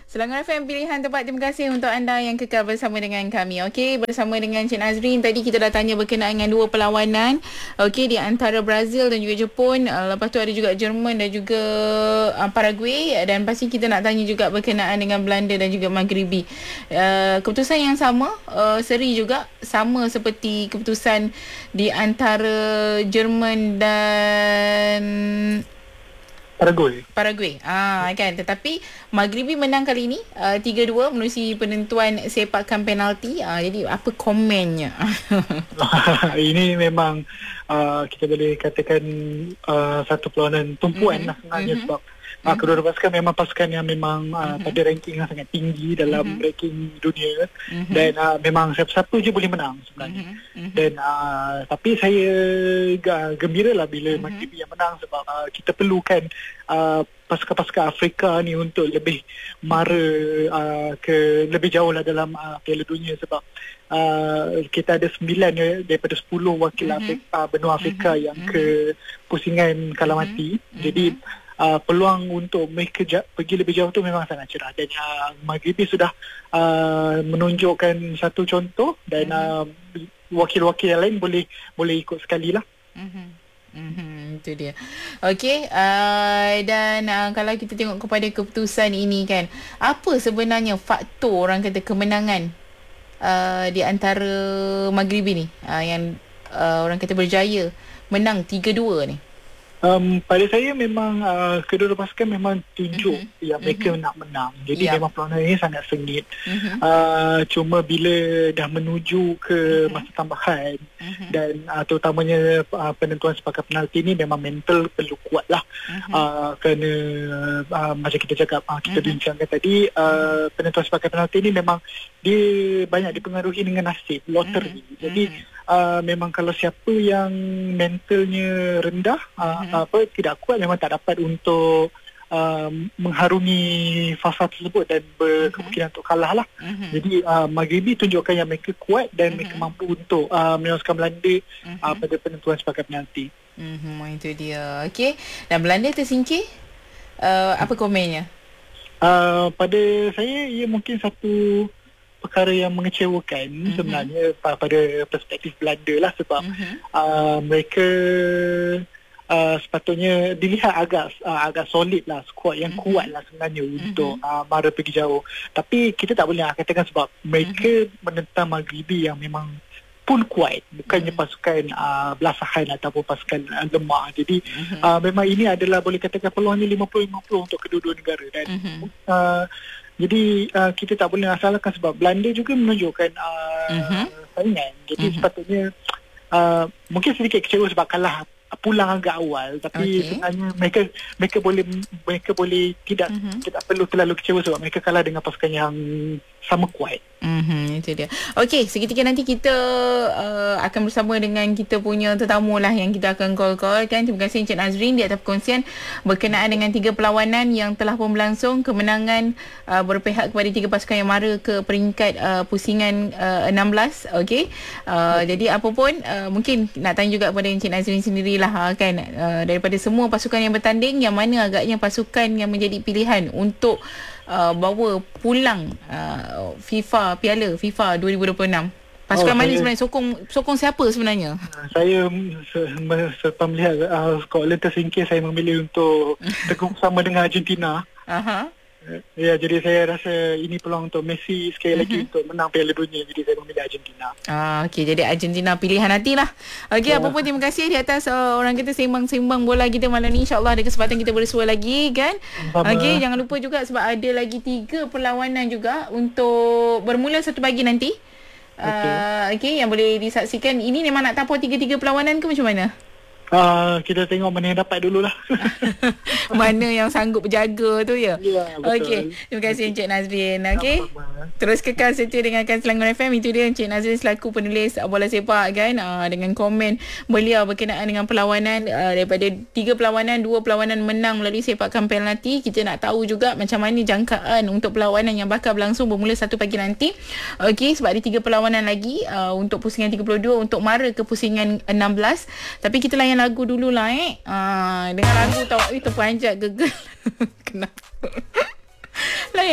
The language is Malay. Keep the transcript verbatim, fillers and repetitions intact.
Selangor F M, pilihan tempat. Terima kasih untuk anda yang kekal bersama dengan kami. Okey, bersama dengan Cik Nazrin. Tadi kita dah tanya berkenaan dengan dua perlawanan. Okey, di antara Brazil dan juga Jepun. Uh, lepas tu ada juga Jerman dan juga uh, Paraguay. Dan pasti kita nak tanya juga berkenaan dengan Belanda dan juga Maghribi. Uh, keputusan yang sama, uh, seri juga. Sama seperti keputusan di antara Jerman dan Paraguay. Paraguay. Ah kan, tetapi Maghribi menang kali ini uh, tiga dua menerusi penentuan sepakan penalti. Ah jadi apa komennya? Ini memang uh, kita boleh katakan uh, satu perlawanan tumpuan mm-hmm. lah sebenarnya mm-hmm. sebab Uh, kedua pasukan memang pasukan yang memang uh, mm-hmm. pada ranking yang sangat tinggi dalam mm-hmm. ranking dunia mm-hmm. dan uh, memang siapa-siapa je boleh menang sebenarnya. Mm-hmm. Dan uh, tapi saya uh, gembira lah bila mm-hmm. Maghribi yang menang sebab uh, kita perlukan uh, pasukan-pasukan Afrika ni untuk lebih mara uh, ke lebih jauh lah dalam uh, Piala Dunia sebab uh, kita ada sembilan daripada sepuluh wakil mm-hmm. Afrika, benua Afrika mm-hmm. yang ke pusingan kalah mati. Mm-hmm. Jadi Uh, peluang untuk mereka ja- pergi lebih jauh tu memang sangat cerah dan uh, Maghribi sudah uh, menunjukkan satu contoh dan uh, wakil-wakil yang lain boleh boleh ikut sekali lah. Mm-hmm. Mm-hmm, itu dia. Okey, uh, dan uh, kalau kita tengok kepada keputusan ini kan, apa sebenarnya faktor orang kata kemenangan uh, di antara Maghribi ni uh, yang uh, orang kata berjaya menang tiga dua ni? Um, pada saya memang uh, kedua pasukan memang tunjuk mm-hmm. yang mereka mm-hmm. nak menang. Jadi yeah. memang perlawanan ini sangat sengit. Mm-hmm. Uh, cuma bila dah menuju ke mm-hmm. masa tambahan mm-hmm. dan uh, terutamanya uh, penentuan sepakan penalti ni memang mental perlu kuat lah. Mm-hmm. Uh, kerana uh, macam kita cakap, uh, kita mm-hmm. bincangkan tadi, uh, penentuan sepakan penalti ni memang dia banyak dipengaruhi dengan nasib, lottery. Mm-hmm. Jadi uh, memang kalau siapa yang mentalnya rendah, uh, mm-hmm. apa tidak kuat memang tak dapat untuk uh, mengharungi fasa tersebut dan berkemungkinan uh-huh. untuk kalah lah. Uh-huh. Jadi uh, Maghribi tunjukkan yang mereka kuat dan uh-huh. mereka mampu untuk uh, menewaskan Belanda uh-huh. uh, pada penentuan sepakan penalti. Uh-huh. Itu dia. Okey. Dan Belanda tersingkir. Uh, apa komennya? Uh, pada saya ia mungkin satu perkara yang mengecewakan uh-huh. sebenarnya pada perspektif Belanda lah sebab uh-huh. uh, mereka Uh, sepatutnya dilihat agak uh, agak solid lah, squad yang mm-hmm. kuat lah sebenarnya mm-hmm. untuk uh, mara pergi jauh. Tapi kita tak boleh nak katakan sebab mereka mm-hmm. menentang Maghribi yang memang pun kuat, bukannya mm-hmm. pasukan uh, belasahan ataupun pasukan uh, lemah. Jadi mm-hmm. uh, memang ini adalah boleh katakan peluangnya lima puluh lima puluh untuk kedua-dua negara dan mm-hmm. uh, jadi uh, kita tak boleh nak salahkan sebab Belanda juga menunjukkan uh, mm-hmm. saingan. Jadi mm-hmm. sepatutnya uh, mungkin sedikit kecewa sebab kalah pulang agak awal, tapi okay. sebenarnya mereka mereka boleh mereka boleh tidak mm-hmm. tidak perlu terlalu kecewa sebab mereka kalah dengan pasukan yang sama kuat. Mhm, itu dia. Okey, seketika nanti kita uh, akan bersama dengan kita punya tetamu lah yang kita akan call-call kan. Terima kasih Encik Nazrin di atas perkongsian berkenaan dengan tiga perlawanan yang telah pun berlangsung, kemenangan uh, berpihak kepada tiga pasukan yang mara ke peringkat uh, pusingan uh, enam belas. Okey. Uh, jadi apa pun uh, mungkin nak tanya juga kepada Encik Nazrin sendirilah uh, kan uh, daripada semua pasukan yang bertanding, yang mana agaknya pasukan yang menjadi pilihan untuk Uh, bawa pulang uh, FIFA Piala FIFA dua ribu dua puluh enam. Pasukan oh, mana saya, sebenarnya sokong sokong siapa sebenarnya? Saya selepas melihat uh, Scotland tersingkir, saya memilih untuk teguh sama dengan Argentina. Aha. Ya, jadi saya rasa ini peluang untuk Messi sekali uh-huh. lagi untuk menang Piala Dunia. Jadi saya memilih Argentina. Ah, okey, jadi Argentina pilihan hatilah. Okey, ya. Apa pun terima kasih di atas uh, orang kita sembang-sembang bola kita malam ni. InsyaAllah ada kesempatan kita bersua lagi kan. Okey, jangan lupa juga sebab ada lagi tiga perlawanan juga untuk bermula satu pagi nanti. Okey, uh, okay, yang boleh disaksikan. Ini memang nak tapau tiga-tiga perlawanan ke macam mana? Uh, kita tengok mana yang dapat dululah. Mana yang sanggup berjaga tu ya. Ya, betul. Okey, terima kasih Encik Nazrin. Okey. Terus kekal setia dengarkan Selangor F M. Itu dia Encik Nazrin selaku penulis bola sepak kan, uh, dengan komen beliau berkenaan dengan perlawanan uh, daripada tiga perlawanan, dua perlawanan menang melalui sepakan penalti. Kita nak tahu juga macam mana jangkaan untuk perlawanan yang bakal berlangsung bermula satu pagi nanti. Okey, sebab ada tiga perlawanan lagi uh, untuk pusingan tiga puluh dua untuk mara ke pusingan enam belas. Tapi kita layan lagu dulu lah eh. Uh, dengan lagu tau, eh terperanjat gegel. Kenapa?